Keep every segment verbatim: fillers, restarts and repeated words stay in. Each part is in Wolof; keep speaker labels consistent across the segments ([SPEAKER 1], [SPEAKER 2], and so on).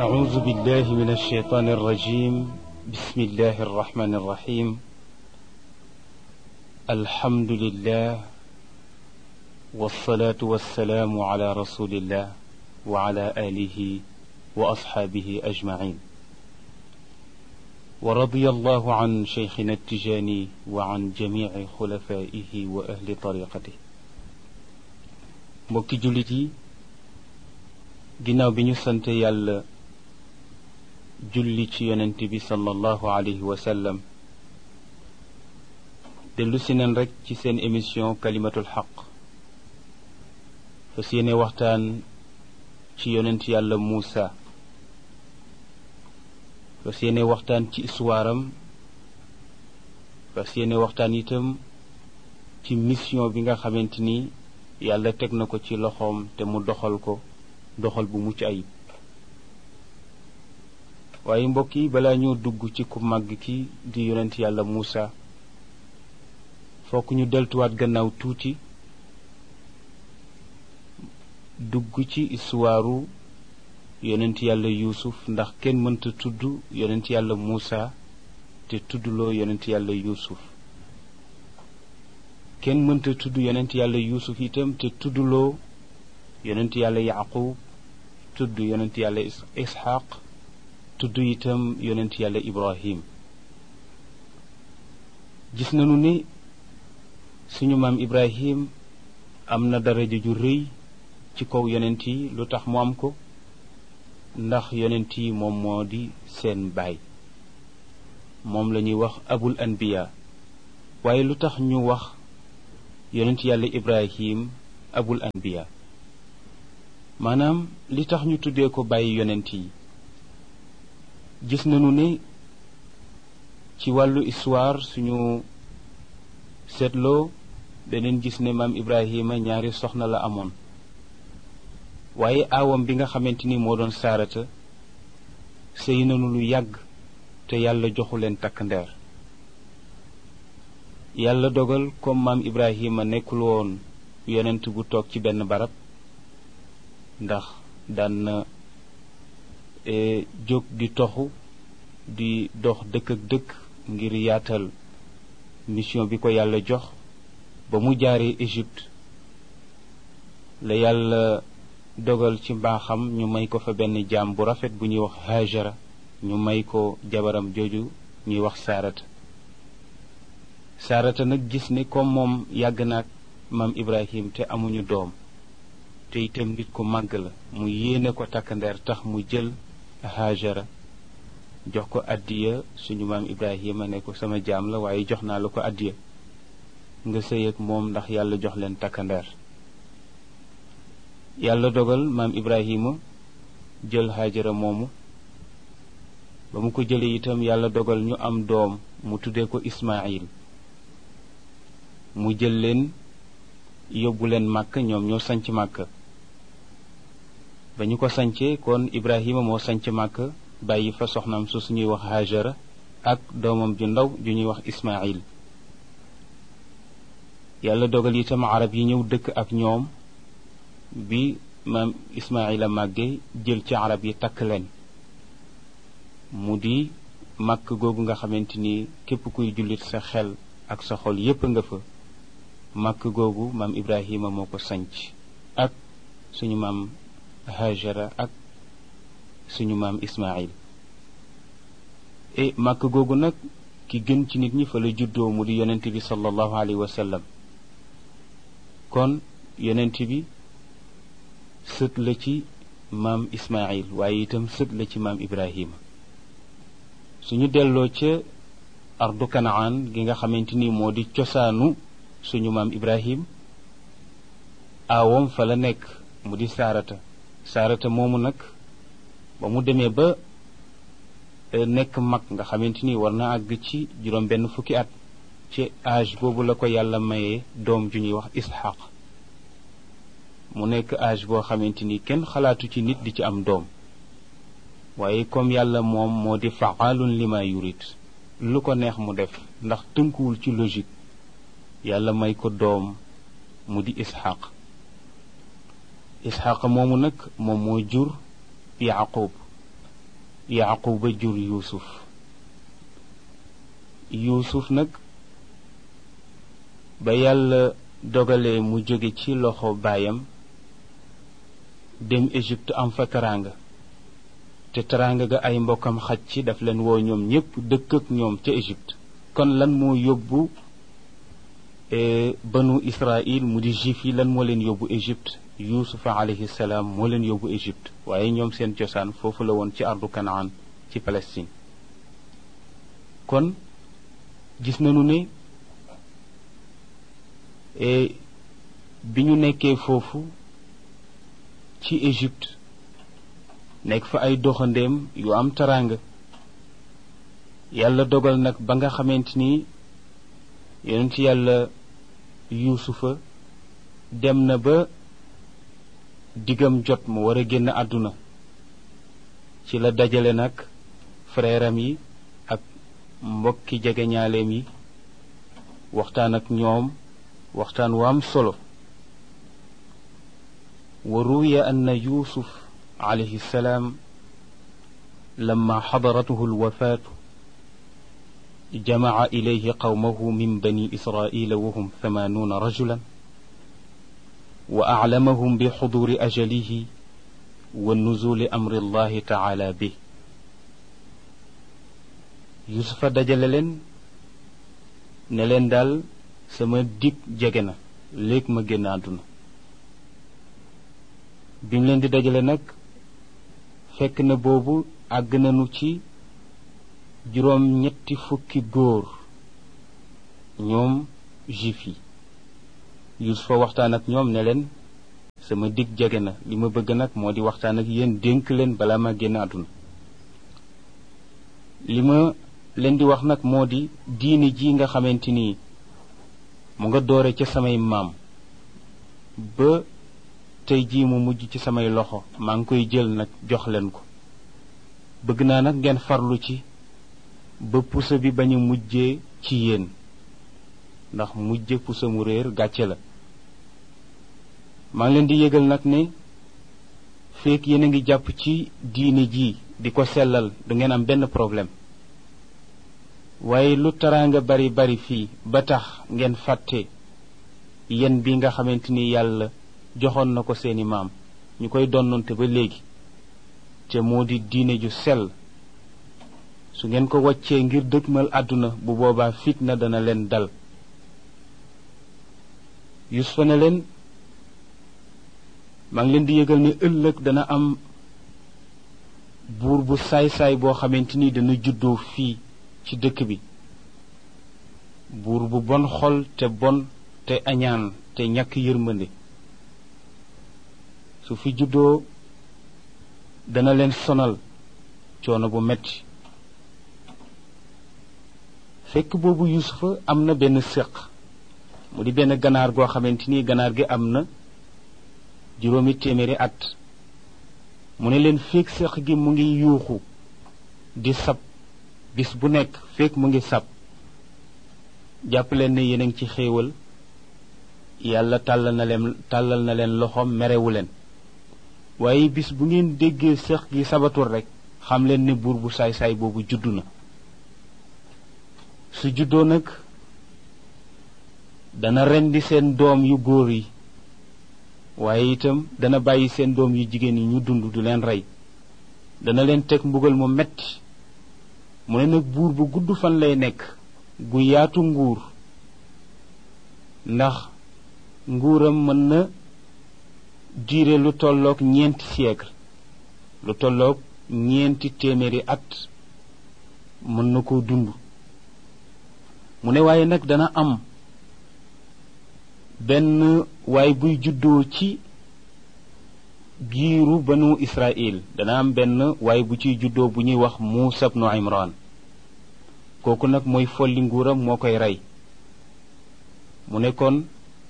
[SPEAKER 1] أعوذ بالله من الشيطان الرجيم. بسم الله الرحمن الرحيم. الحمد لله والصلاة والسلام على رسول الله وعلى آله وأصحابه أجمعين. ورضي الله عن شيخنا التجاني وعن جميع خلفائه وأهل طريقته. mbokki jullit yi, ginnaaw bi ñu sante yàlla julli ci yonent bi sallallahu alayhi wa sallam, dellu si neen rekk ci seen émission kalimatul xaq, fas yéene waxtaan ci yonent yàlla Muusa, fas yéene waxtaan ci histoire-am, fas yéene waxtaan itam ci mission bi nga xamante ni yàlla teg na ko ci loxoom te mu doxal ko doxal bu mucc ayib. waaye mbokk yi, balaa ñoo dugg ci ku màgg ki di yonent yàlla Muusa, fokk ñu deltuwaat gannaaw tuuti dugg ci histoire yonent yàlla Yuusuf, ndax kenn mënta tudd yonent yàlla Muusa te tuddloo yonent yàlla Yuusuf. kenn mënta tudd yonent yàlla Yuusuf itam te tuddloo yonent yàlla Yaqub, tudd yonent yàlla Isxaq, tudd itam yonent yàlla Ibrahim. gis nañu ni suñu maam Ibrahim am na daraja ju rëy ci kaw yonent yi. lu tax mu am ko? ndax yonent yi moom moo di seen baay, moom la ñuy wax abul anbiya. waaye lu tax ñu wax yonent yàlla Ibrahim abul anbiya? maanaam li tax ñu tuddee ko bàyyi yonent yi, gis nañu ne ci wàllu histoire suñu seetloo beneen gis ne maam Ibrahima ñaari soxna la amoon, waaye aawam bi nga xamante ni moo doon saarata sëy nañu lu yàgg te yàlla joxu leen takk ndeer. yàlla dogal comme maam Ibrahima nekkul woon yonent bu toog ci benn barab, ndax daan na e, jóg di toxu di dox dëkk ak dëkk ngir yaatal mission bi ko yàlla jox. ba mu jaaree Égypte la yàlla dogal ci mbaaxam ñu may ko fa benn jaam bu rafet bu ñuy wax Hajara, ñu may ko jabaram jooju ñuy wax Saarata. Saarata nag gis ne comme moom yàgg na ak maam Ibrahim te amuñu doom, te itam nit ku màgg la, mu yéene ko takkandeer tax mu jël Hajara jox ko addiya suñu maam Ibrahima ne ko sama jaam la, waaye jox naa la ko addiya nga sëy ak moom ndax yàlla jox leen takkandeer. yàlla dogal maam Ibrahima jël Hajara moomu. ba mu ko jëlee itam yàlla dogal ñu am doom mu tuddee ko Ismaayil. mu jël leen yóbbu leen màkk, ñoom ñoo sanc màkk. ba ñu ko sancee kon Ibrahima moo sanc màkk, bàyyi fa soxnaam su suñuy wax Hajara ak doomam ju ndaw ju ñuy wax Ismaayil. yàlla dogal itam arab yi ñëw dëkk ak ñoom. bi maam Ismaayila màggee jël ci arab yi takk leen, mu di màkk googu nga xamante ni képp kuy jullit sa xel ak sa xol yépp nga fa. màkk googu maam Ibrahima moo ko sanc ak suñu maam Hajara ak suñu maam Ismaayil. e màkk googu nag ki gën ci nit ñi fa la juddoo, mu di yonent bi sallallahu alayhi wa sallam. kon yonent bi sët la ci maam Ismaayil, waaye itam sët la ci maam Ibrahima. suñu delloo ca ardu Kanaan gi nga xamante ni moo di cosaanu suñu maam Ibrahim, aawam fa la nekk, mu di Saarata. Saarata moomu nag ba mu demee ba nekk mag nga xamante ni war na àgg ci juróom benn fukki at, ci âge boobu la ko yàlla mayee doom ju ñuy wax Isxaq. mu nekk âge boo xamante ni kenn xalaatu ci nit di ci am doom, waaye comme yàlla moom moo di fa'aalun lima yurid, lu ko neex mu def, ndax tënkuwul ci logique. yàlla may ko doom mu di Isxaq. Isxaq moomu nag moom moo jur Yaqub. yaquba jur yuusuf yuusuf nag ba yàlla dogalee mu jóge ci loxo baayam dem Égypte am fa teraanga te teraanga ga ay mbokkam xaj ci daf leen woo ñoom ñépp dëkk ak ñoom ca Égypte kon lan moo yóbbu banu Israël mu di juif yi lan moo leen yóbbu Égypte yuusufa alayhi salaam moo leen yóbbu Égypte waaye ñoom seen cosaan foofu la woon ci ardu Kanaan ci Palestine kon gis nañu ne bi ñu nekkee foofu ci Égypte nekk fa ay doxandeem yu am teraanga yàlla dogal nag ba nga xamante ni yonent yàlla yuusufa dem na ba diggam jot mu war a génn àdduna ci la dajale nag frèram yi ak mbokki jegeñaaleem yi waxtaan ak ñoom waxtaan wu am solo wa ruwiya anna yuusuf alayhi salaam lamma xadaratuhu alwafaatu jamaca ilayhi qawmahu min bani israila wahum thamanuuna rajulan wa aclamahum bi xuduuri ajalihi wa nuzuli amri allahi taala bi yusufa dajale leen ne leen daal sama dig jege na léegi ma génn àdduna bi mu leen di dajale nag fekk na boobu àgg nañu ci juróom ñetti fukki góor ñoom juif yi yusufa waxtaan ak ñoom ne leen sama dig jege na li ma bëgg nag moo di waxtaan ak yéen dénk leen balaa ma génn àdduna li ma leen di wax nag moo di diine ji nga xamante ni mu nga doore ca samay maam ba tey jii mu mujj ci samay loxo maa ngi koy jël nag jox leen ko bëgg naa nag ngeen farlu ci ba pusa bi bañu mujjee ci yéen ndax mujje pusa mu réer gàcce la maa ngi leen di yëgal nag ne fekk yéen a ngi jàpp ci diine ji di ko sellal du ngeen am benn problème waaye lu taraanga bari bari fii ba tax ngeen fàtte yen bi nga xamante ni yàlla joxoon na ko seeni maam ñu koy donnante ba léegi te moo di diine ju sell su ngeen ko waccee ngir dëgmal àdduna bu boobaa fitna dana leen dal Yusufa ne leen maa ngi leen di yëgal ne ëllëg dana am buur bu saay-saay boo xamante ni dana juddoo fii ci dëkk bi buur bu bon xol te bon te añaan te ñàkk yërmande su fi juddoo dana leen sonal coono bu metti fekk boobu Yusufa am na benn séq mu di benn ganaar goo xamante ni ganaar gi am na juróomi téeméeri at mu ne leen fekk séq gi mu ngi yuuxu di sab bis bu nekk fekk mu ngi sab jàpp leen ne yéen a ngi ci xéewal yàlla tàllal na leen tàllal na leen loxoom merewu leen waaye bis bu ngeen déggee séq gi sabatul rek xam leen ne buur bu saay-saay boobu juddu na su juddoo nag dana rendi seen doom yu góor yi waaye itam dana bàyyi seen doom yu jigéen yi ñu dund du leen rey dana leen teg mbugal mu metti mu ne nag buur bu gudd fan lay nekk gu yaatu nguur ndax nguuram mën na diire lu tolloog ñeenti siècle lu tolloog ñeenti téeméeri at mën na koo dund mu ne waaye nag dana am benn waay buy juddoo ci giiru banu Israël dana am benn waay bu ciy juddoo bu ñuy wax Muusa ibnu Imran kooku nag mooy folli nguuram moo koy rey mu ne kon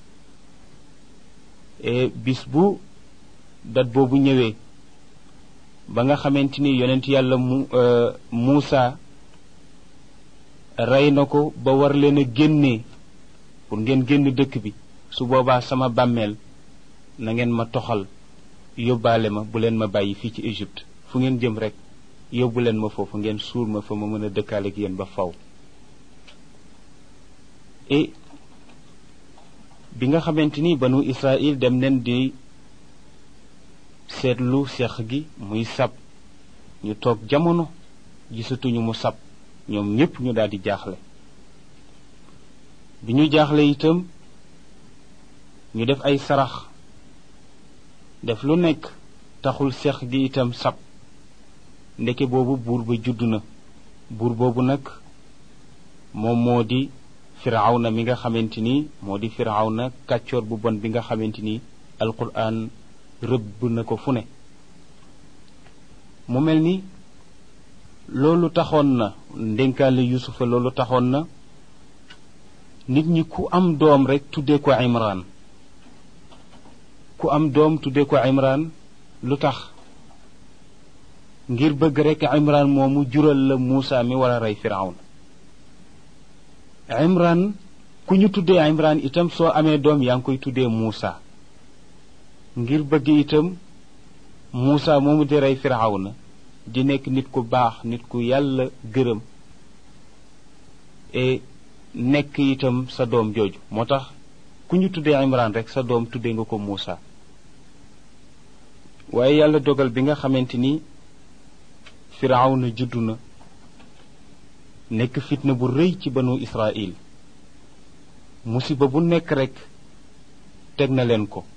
[SPEAKER 1] bis bu dat boobu ñëwee ba nga xamante ni yonent yàlla mu Muusa rey na ko ba war leen a génnee pour ngeen génn dëkk bi su boobaa sama bàmmeel na ngeen ma toxal yóbbaale ma bu leen ma bàyyi fii ci Égypte fu ngeen jëm rek yóbbu leen ma foofu ngeen suul ma fa ma mën a dëkkaale ak yéen ba faw et bi nga xamante ni banu Israël dem nen di seetlu seex gi muy sab ñu toog jamono gisatuñu mu sab ñoom ñépp ñu daal di jaaxle bi ñu jaaxle itam ñu def ay sarax def lu nekk taxul seex gi itam sab ndeke boobu buur ba judd na buur boobu nag moom moo di firawna mi nga xamante ni moo di firawna kàccoor bu bon bi nga xamante ni alquran rëbb na ko fu ne mu mel ni loolu taxoon na ndénkaale yusufa loolu taxoon na nit ñi ku am doom rek tuddee ko imran ku am doom tuddee ko imran lu tax ngir bëgg rek imran moomu jural la Muusa mi war a rey firawna imran ku ñu tuddee imran itam soo amee doom yaa ngi koy tuddee Muusa ngir bëgg itam Muusa moomu di rey firawna di nekk nit ku baax nit ku yàlla gërëm et nekk itam sa doom jooju moo tax ku ñu tuddee imran rek sa doom tuddee nga ko Muusa waaye yàlla dogal bi nga xamante ni firawna juddu na nekk fitna bu rëy ci banu Israël musiba bu nekk rek teg na leen ko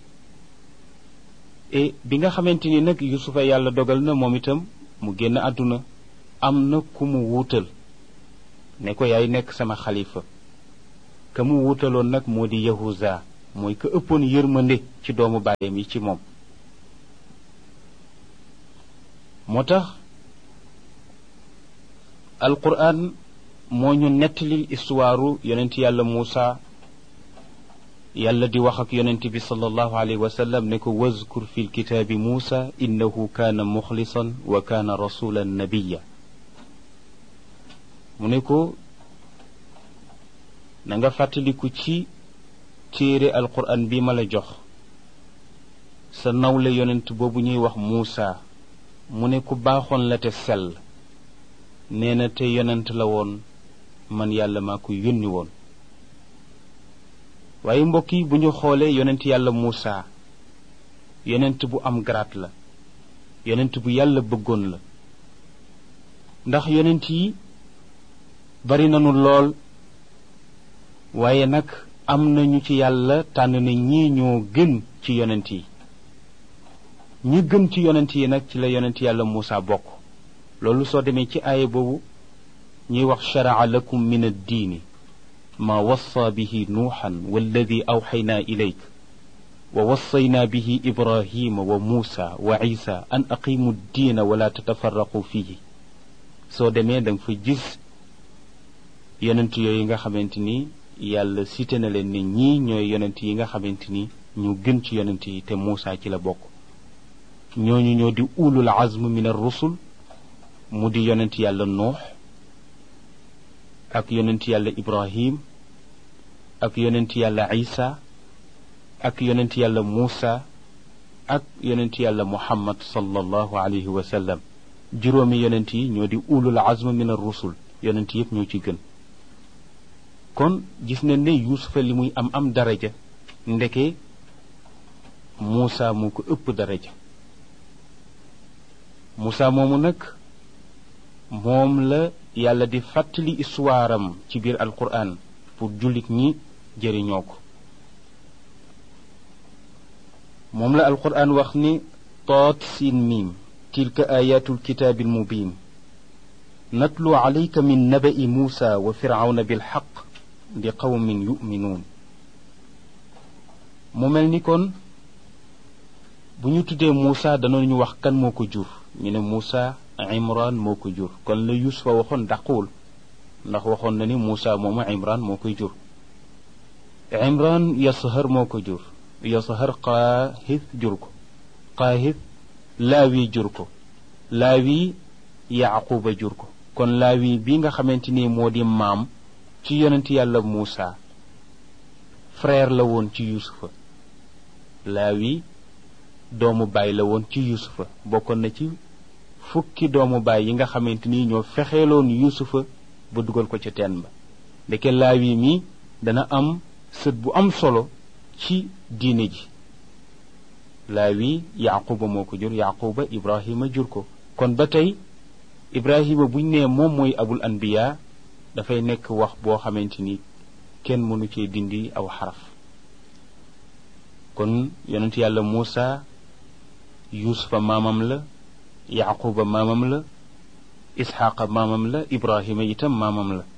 [SPEAKER 1] et bi nga xamante ni nag yusufa yàlla dogal na moom itam mu génn àdduna am na ku mu wuutal ne ko yaay nekk sama xalifa ka mu wuutaloon nag moo di Yahuza mooy ka ëppoon yërmande ci doomu baayam yi ci moom moo tax alquran moo ñu nettalil histoire yonent yàlla Muusa yàlla di wax ak yonent bi sallallahu alayhi wa sallam ne ko wazkur fi lkitaabi Muusa innahu kaana muxlisan wa kaana rasulan nabiya mu ne ko na nga fàttaliku ci téere alquran bi ma la jox sa nawle yonent boobu ñuy wax Muusa mu ne ku baaxoon la te sell nee na te yonent la woon man yàlla maa ko yónni woon waaye mbokk yi bu ñu xoolee yonent yàlla Muusa yonent bu am garaat la yonent bu yàlla bëggoon la ndax yonent yi bari nañu lool waaye nag am nañu ci yàlla tànn na ñii ñoo gën ci yonent yi ñi gën ci yonent yi nag ci la yonent yàlla Muusa bokk loolu soo demee ci aaya boobu ñuy wax shara'a lakum min ad-diini ma wassa bihi nuuxan walladi awxaynaa ilayk wa wassaynaa bihi ibrahima wa muusa wa isa an aqimu ddiina wala tatafarraqu fihi soo demee da nga fa gis yonent yooyu nga xamante ni yàlla cité na leen ne ñii ñooy yonent yi nga xamante ni ñu gën ci yonent yi te Muusa ci la bokk ñooñu ñoo di ulul azm min ar-rusul mu di yonent yàlla nuux ak yonent yàlla ibrahim ak yonent yàlla isa ak yonent yàlla muusa ak yonent yàlla muhammad sallallahu alayhi wa sallam juróomi yonent yi ñoo di ulul azm min ar-rusul yonent yépp ñoo ci gën kon gis nañ ne yuusufa li muy am am daraja ndeke muusa moo ko ëpp daraja muusa moomu nag moom la yàlla di fàttali histoire am ci biir alquran pour jullit ñi jëriñoo ko moom la alquran wax ni toot siin miim tilka ayatul kitaabil mubin natlu alayka min naba'i muusa wa firawna bilxaq li qawmin yuminuun mu mel ni kon bu ñu tuddee muusa danañu wax kan moo ko jur ñu ne muusa imran moo ko jur kon la yusufa waxoon dàquwul ndax waxoon na ni muusa moomu imran moo koy jur imran yasahar moo ko jur yasahar qaahith jur ko qaahith laawi jur ko laawi yaquba jur ko kon laawi bi nga xamante ni moo di maam ci yonent yàlla muusa frère la woon ci yusufa laawi doomu baay la woon ci yusufa bokkoon na ci fukki doomu baay yi nga xamante ni ñoo fexeeloon yuusufa ba dugal ko ca teen ba ndeke laawi mi dana am sët bu am solo ci diine ji laawi yaquba moo ko jur yaquba ibrahima jur ko kon ba tey ibrahima buñ nee moom mooy abul anbiya dafay nekk wax boo xamante ni kenn mënu cee dindi aw xaraf kon yonent yàlla muusa yuusufa maamam la yaquba maamam la isxaqa maamam la ibrahima itam maamam la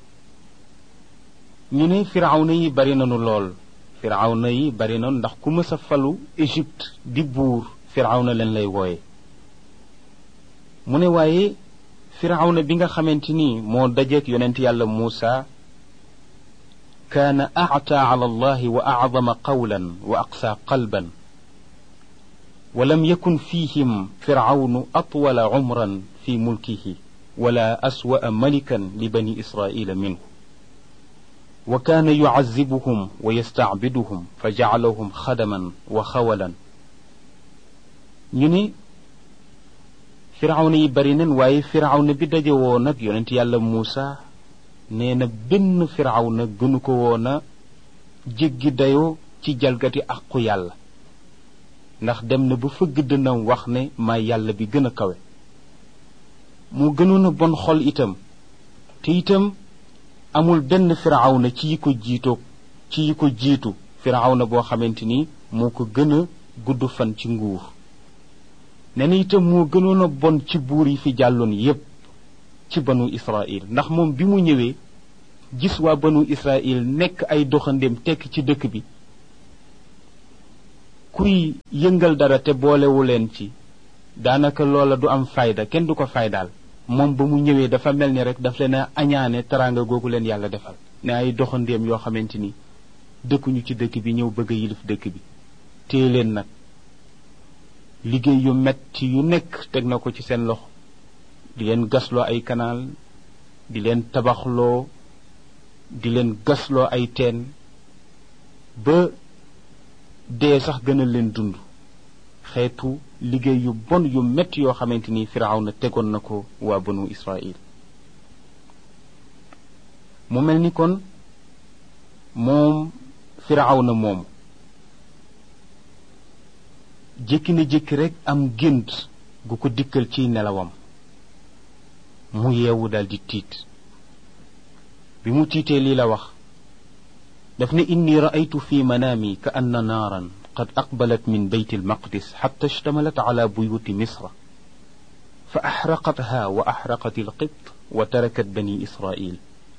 [SPEAKER 1] ñu ne firawna yi bari nanu lool firawna yi bari nanu ndax ku mës a falu Égypte di buur firawna leen lay wooye mu ne waaye firawna bi nga xamante ni moo dajeek yonent yàlla muusa kaana a'ta ala allahi wa a'zama qawlan wa aqsa qalban wa lam yakun fihim firawnu atwala umran fi mulkihi wala aswa'a malikan li bani israila minhu wa kaana yu'azzibuhum wa yasta'biduhum fa ja'alahum xadaman wa xawalan ñu ne firawna yi bari nen waaye firawna bi daje woo nag yonent yàlla muusa nee na benn firawna gënu ko woon a jéggi dayoo ci jalgati aqu yàlla ndax dem na ba fëgg dënam wax ne maa yàlla bi gën a kawe moo gënoon a bon xol itam te itam amul benn firawna ci yi ko jiitoo ci yi ko jiitu firawna boo xamante ni moo ko gën a gudd fan ci nguur nee na itam moo gënoon a bon ci buur yi fi jàlloon yépp ci banu Israël ndax moom bi mu ñëwee gis waa banu Israël nekk ay doxandéem tekk ci dëkk bi kuy yëngal dara te boolewu leen ci daanaka loola du am fayda kenn du ko faydaal moom ba mu ñëwee dafa mel ni rek daf leen a añaane teraanga googu leen yàlla defal ne ay doxandéem yoo xamante ni dëkkuñu ci dëkk bi ñëw bëgg a yilif dëkk bi téye leen nag liggéey yu metti yu nekk teg na ko ci seen loxo di leen gasloo ay kanaal di leen tabaxloo di leen gasloo ay teen ba dee sax gënal leen dund xeetu liggéey yu bon yu metti yoo xamante ni firawna tegoon na ko waa banu Israël mu mel ni kon moom firawna moomu jékki na jékki rek am gént gu ko dikkal ci nelawam mu yeewu daldi tiit bi mu tiitee lii la wax daf ne inni ra'aytu fi manaami ka anna naaran qad aqbalat min bayt almaqdis xatta ishtamalat ala buyuti misra fa axraqatha wa axraqat alqibt wa tarakat bani israil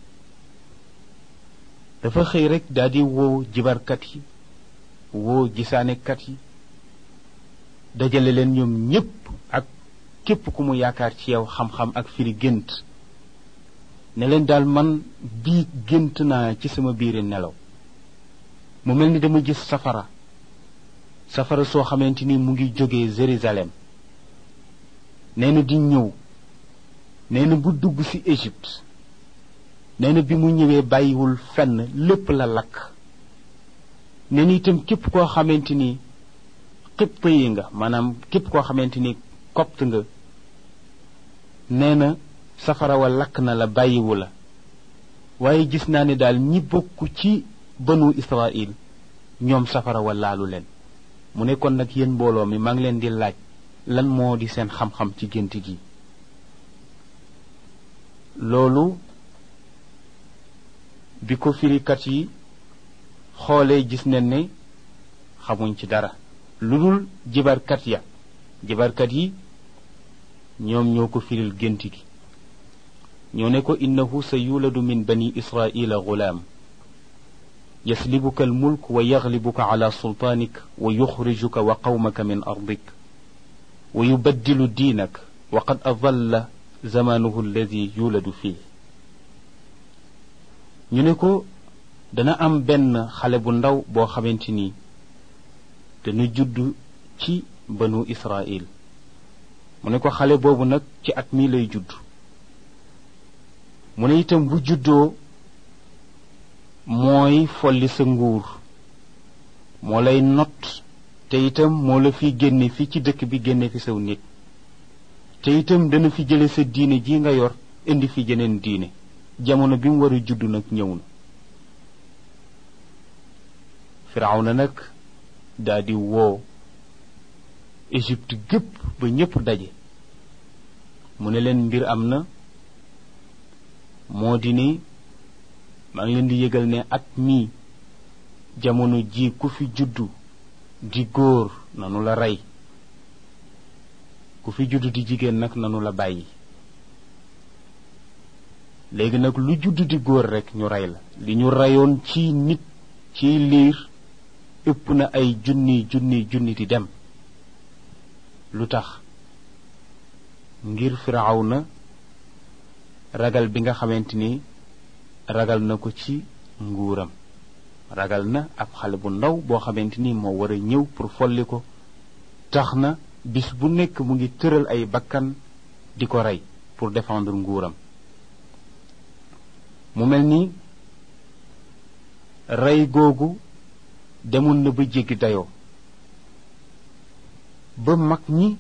[SPEAKER 1] dafa xëy rek daldi woo jibarkat yi woo gisaanekat yi dajale leen ñoom ñépp ak képp ku mu yaakaar ci yow xam-xam ak firi gént ne leen daal man bii gént naa ci sama biiri nelaw mu mel ni dama gis safara safara soo xamante ni mu ngi jógee Jérusalem nee na di ñëw nee na bu dugg ci Égypte nee na bi mu ñëwee bàyyiwul fenn lépp la lakk nee na itam képp koo xamante ni xipp yi nga maanaam képp koo xamante ni copt nga nee na safara wa lakk na la bàyyiwu la waaye gis naa ne daal ñi bokk ci banu Israël ñoom safara wa laalu leen mu ne kon nag yéen mbooloo mi maa ngi leen di laaj lan moo di seen xam-xam ci gént gi loolu bi ko firikat yi xoolee gis nañ ne xamuñ ci dara lu dul jibarkat ya jibarkat yi ñoom ñoo ko firil gént gi ñoo ne ko innahu sa yuladu min bani israila gulaam yaslibuka almulk wa yaglibuka ala sultaanik wa yuxrijuka wa qawmaka min ardik wa yubaddilu diinak wa qad adalla zamanuhu alladi yuladu fii ñu ne ko dana am benn xale bu ndaw boo xamante ni dana judd ci banu Israël mu ne ko xale boobu nag ci at mi lay judd mu ne itam bu juddoo mooy folli sa nguur moo lay not te itam moo la fi génne fi ci dëkk bi génne fi saw nit te itam dana fi jële sa diine ji nga yor indi fi jeneen diine jamono bi mu war a juddu nag ñëw na. Firawna nag daldi woo Égypte gépp ba ñépp daje mu ne leen mbir am na moo di ni maa ngi leen di yëgal ne at mii jamono ji ku fi juddu di góor nanu la rey ku fi juddu di jigéen nag nanu la bàyyi. léegi nag lu juddu di góor rekk ñu rey la. li ñu reyoon ci nit ci liir ëpp na ay junni junni junni di dem. lu tax ngir Firawna ragal bi nga xamante ni ragal na ko ci nguuram. ragal na ab xale bu ndaw boo xamante ni moo war a ñëw pour folli ko tax na bis bu nekk mu ngi tëral ay bakkan di ko rey pour défendre nguuram. mu mel ni rey googu demoon na ba jéggi dayoo ba mag ñi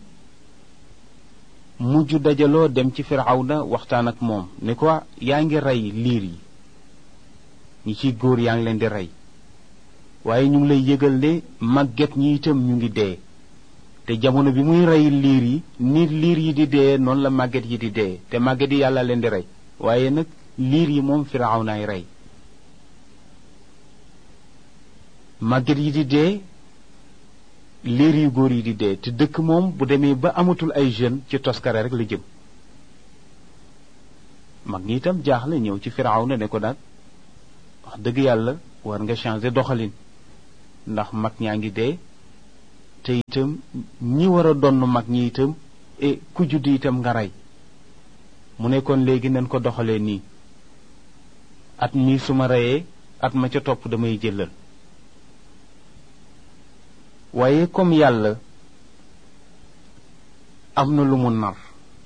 [SPEAKER 1] mujj dajaloo dem ci Firawna waxtaan ak moom ne ko yaa ngi rey liir yi ñi ciy góor yaa ngi leen di rey waaye ñu ngi lay yëgal ne màgget ñi itam ñu ngi dee te jamono bi muy rey liir yi ni liir yi di dee noonu la màgget yi di dee te màgget yi yàlla leen di rey waaye nag liir yi moom Firawnaay rey. màgget yi di dee liir yu góor yi di dee te dëkk moom bu demee ba amatul ay jeunes ci toskare rek la jëm. mag ñi itam jaaxle ñëw ci Firawna ne ko daal wax dëgg yàlla war nga changer doxalin ndax mag ñaa ngi dee te itam ñi war a donn mag ñi itam e ku judd itam nga rey. mu ne kon léegi nañ ko doxalee nii at mii su ma reyee at ma ca topp damay jëlal. waaye comme yàlla am na lu mu nar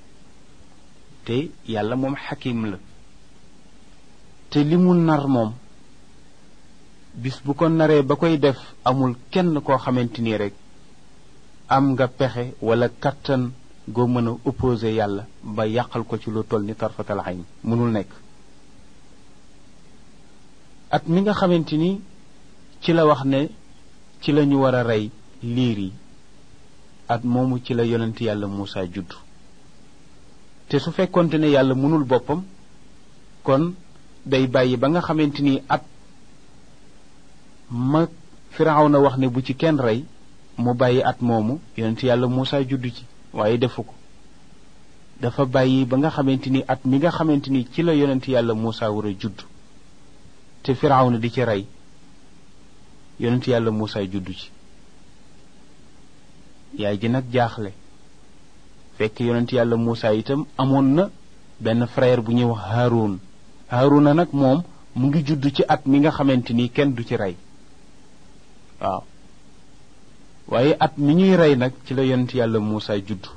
[SPEAKER 1] te yàlla moom xakim la te li mu nar moom bis bu ko naree ba koy def amul kenn koo xamante ni rek am nga pexe wala kattan goo mën a opposé yàlla ba yàqal ko ci lu toll ni tarfatal ayn mënul nekk. at mi nga xamante ni ci la wax ne ci la ñu war a rey liir yi at moomu ci la yonent yàlla Muusa judd te su fekkonte ne yàlla mënul boppam kon day bàyyi ba nga xamante ni at ma Firawna wax ne bu ci kenn rey mu bàyyi at moomu yonent yàlla Muusa judd ci waaye defu ko. dafa bàyyi ba nga xamante ni at mi nga xamante ni ci la yonent yàlla Muusa war a judd te Firawna di ci rey yonent yàlla Muusa juddu ci. yaay ji nag jaaxle fekk yonent yàlla Muusa itam amoon na benn frère bu ñuy wax Haarun. Haaruna nag moom mu ngi juddu ci at mi nga xamante ni kenn du ci rey waaw waaye at mi ñuy rey nag ci la yonent yàlla Muusa juddu.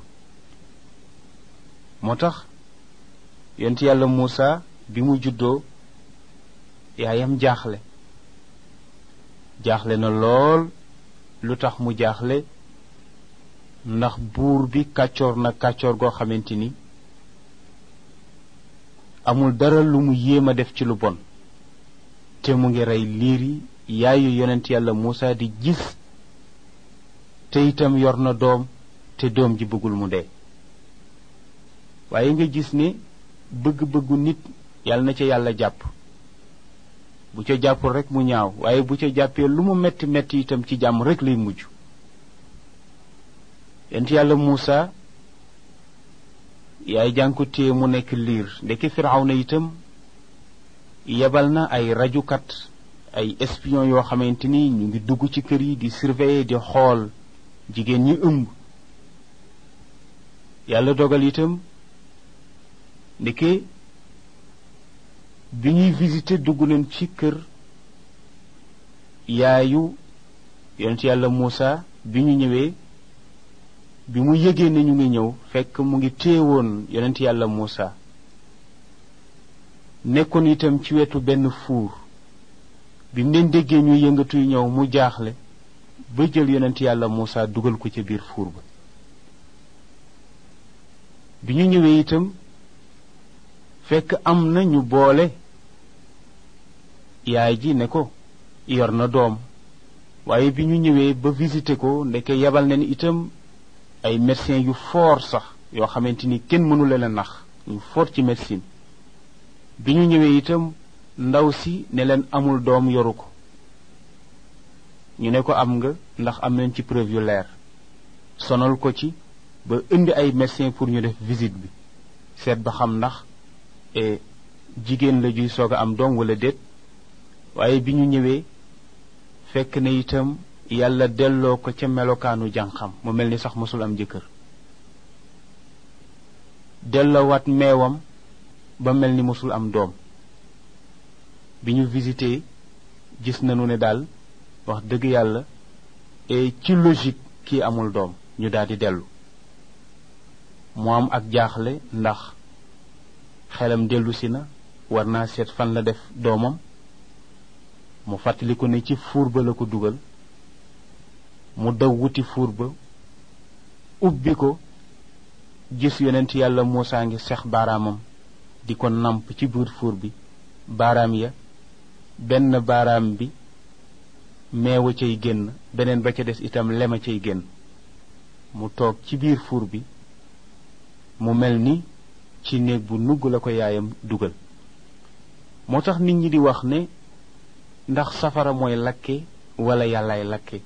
[SPEAKER 1] moo tax yonent yàlla Muusa bi mu juddoo yaayam jaaxle jaaxle na lool. lu tax mu jaaxle ndax buur bi kàccoor na kàccoor goo xamante ni amul dara lu mu yéem a def ci lu bon te mu ngi rey liir yi yaayu yonent yàlla Muusa di gis te itam yor na doom te doom ji bëggul mu dee. waaye nga gis ne bëgg-bëggu nit yàlla na ca yàlla jàpp bu ca jàppul rek mu ñaaw waaye bu ca jàppee lu mu metti metti itam ci jàmm rek lay mujj. yonent yàlla Muusa yaay jànku téye mu nekk liir ndeke Firawna itam yebal na ay rajukat ay espion yoo xamante ni ñu ngi dugg ci kër yi di surveiller di xool jigéen ñi ëmb. yàlla dogal itam ndeke bi ñuy visiter dugg nañ ci kër yaayu yonent yàlla Muusa bi ñu ñëwee bi mu yëgee ne ñu ngi ñëw fekk mu ngi téewoon yonent yàlla Muusa nekkoon itam ci wetu benn fuur bi mu leen déggee ñuy yëngatuy ñëw mu jaaxle ba jël yonent yàlla Muusa dugal ko ca biir fuur ba bi ñu ñëwee itam fekk am na ñu boole yaay ji ne ko yor na doom waaye bi ñu ñëwee ba visiter ko ndeke yebal nañ itam ay médecins yu fort sax yoo xamante ni kenn mënu leen a nax ñu fort ci médecine bi ñu ñëwee itam ndaw si ne leen amul doom yoru ko ñu ne ko am nga ndax am nañ ci preuve yu leer sonal ko ci ba indi ay médecins pour ñu def visite bi seet ba xam ndax jigéen la juy soog a am doom wala déet waaye bi ñu ñëwee fekk na itam yàlla delloo ko ca melokaanu jànqam mu mel ni sax mosul am jëkkër delloowaat meewam ba mel ni mosul am doom bi ñu visité gis nañu ne daal wax dëgg yàlla ci logique kii amul doom ñu daal di dellu mu am ak jaaxle ndax xelam dellu si na war naa seet fan la def doomam mu fàttali ko ne ci fuur ba la ko dugal mu daw wuti fuur ba ubbi ko gis yonent yàlla Muusaa ngi sex baaraamam di ko namp ci biir fuur bi baaraam ya benn baaraam bi meewa cay génn beneen ba ca des itam lema cay génn mu toog ci biir fuur bi mu mel ni ci néeg bu nugg la ko yaayam dugal moo tax nit ñi di wax ne ndax safara mooy lakke wala yàllaay lakke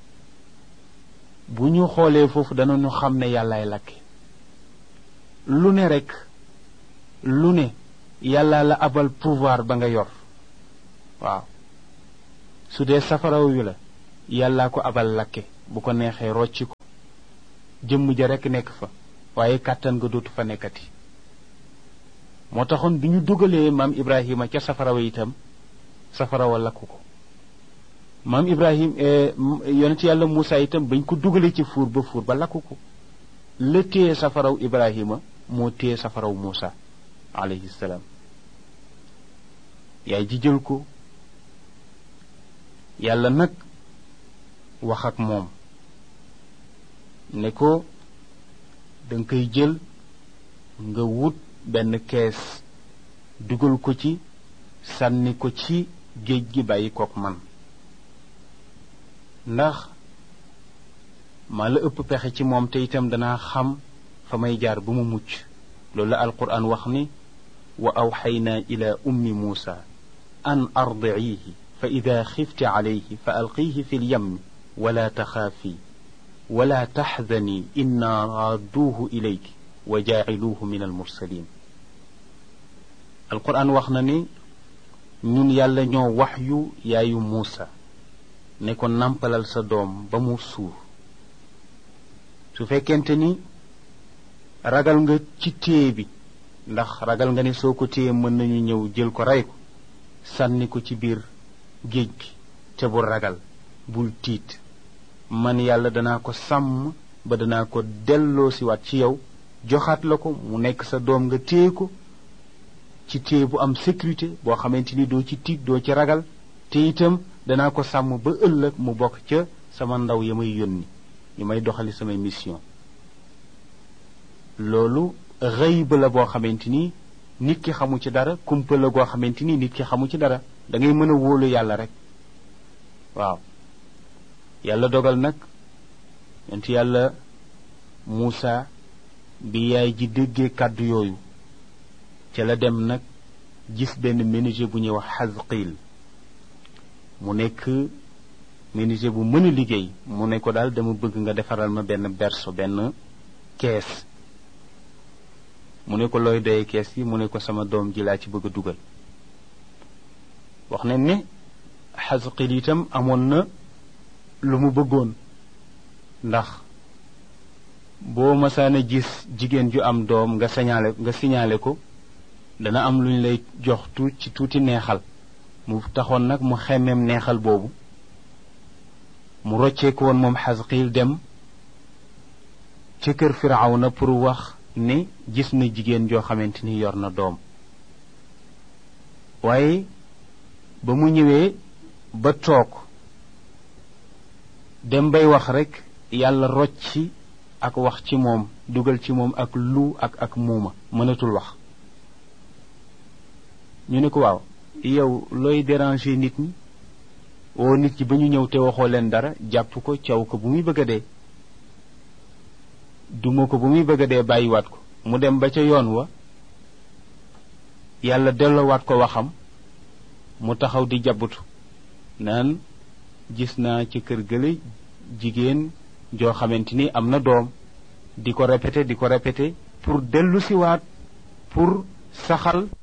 [SPEAKER 1] bu ñu xoolee foofu danañu xam ne yàllaay lakke lu ne rekk lu ne yàlla la abal pouvoir ba nga yor waaw su dee safaraw wi la yàllaa ko abal lakke bu ko neexee rocci ko jëmm ja rekk nekk fa waaye kàttan nga dootu fa nekkati moo taxoon bi ñu dugalee maam Ibrahima ca safarawa itam safarawa lakku ko maam Ibrahim yonent yàlla Muusaa itam bañ ko dugalee ci fuur ba fuur ba lakku ko la téye safaraw Ibrahima moo téye safaraw Muusaa alayhi salaam yaay ji jël ko yàlla nag wax ak moom ne ko danga koy jël nga wut benn kees dugal ko ci sànni ko ci géej gi bàyyi kook man ndax maa la ëpp pexe ci moom te itam danaa xam fa may jaar ba mu mucc loolu la alquran wax ni wa awxaynaa ila ummi muusa an ardiihi fa ida xifti calayhi fa alqiihi fi lyammi wala taxaafi wala taxzani inna raadduuhu ilayki wa jaaciluuhu min almursalin alquran wax na ni ñun yàlla ñoo wax yu yaayu muusa ne ko nampalal sa doom ba mu suur su fekkente ni ragal nga ci téye bi ndax ragal nga ne soo ko téye mën nañu ñëw jël ko rey ko sànni ko ci biir géej gi te bul ragal bul tiit man yàlla danaa ko sàmm ba danaa ko delloo si waat ci yow joxaat la ko mu nekk sa doom nga téye ko ci téye bu am sécurité boo xamante ni doo ci tiit doo ci ragal te itam danaa ko sàmm ba ëllëg mu bokk ca sama ndaw ya may yónni ñu may doxali samay mission loolu xëyb la boo xamante ni nit ki xamu ci dara kumpa la goo xamante ni nit ki xamu ci dara da ngay mën a wóolu yàlla rek waaw yàlla dogal nag yonent yàlla Muusaa bi yaay ji déggee kàddu yooyu ca la dem nag gis benn menuisier bu ñuy wax Xasqiil mu nekk menuisier bu mën a liggéey mu ne ko daal dama bëgg nga defaral ma benn berceau benn kees mu ne ko looy doyee kees yi mu ne ko sama doom ji laa ci bëgg a dugal wax nañ ne Xasqiil itam amoon na lu mu bëggoon ndax boo masaana gis jigéen ju am doom nga signalé nga signalé ko dana am lu ñu lay jox tuut ci tuuti neexal mu taxoon nag mu xemmeem neexal boobu mu roccee ko woon moom Xasqiil dem ca kër Firawna pour wax ne gis na jigéen joo xamante ni yor na doom waaye ba mu ñëwee ba toog dem bay wax rekk yàlla rocci ak wax ci moom dugal ci moom ak lu ak ak muuma mënatul wax ñu ne ko waaw yow looy déranger nit ñi woo nit ñi ba ñu ñëw te waxoo leen dara jàpp ko caw ko bu muy bëgg a dee duma ko bu muy bëgg a dee bàyyiwaat ko mu dem ba ca yoon wa yàlla delloowaat ko waxam mu taxaw di jabbutu naan gis naa ci kër gële jigéen joo xamante ni am na doom di ko répété di ko répété pour dellu siwaat pour saxal